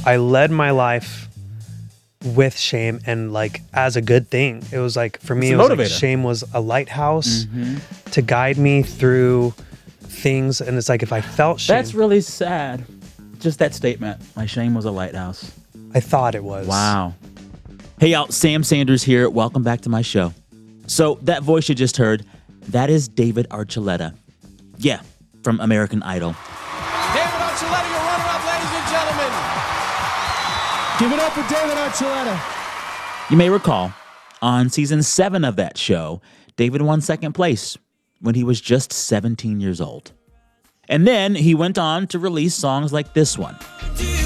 I led my life with shame and like as a good thing. It was like, for me, It's a it was like motivator. shame was a lighthouse to guide me through things. And it's like, if I felt shame, That's really sad. Just that statement. My shame was a lighthouse. I thought it was. Wow. Hey, y'all. Sam Sanders here. Welcome back to my show. So that voice you just heard, that is David Archuleta. Yeah, from American Idol. David Archuleta, your runner-up, ladies and gentlemen. Give it up for David Archuleta. You may recall, on season 7 of that show, David won second place when he was just 17 years old. And then he went on to release songs like this one.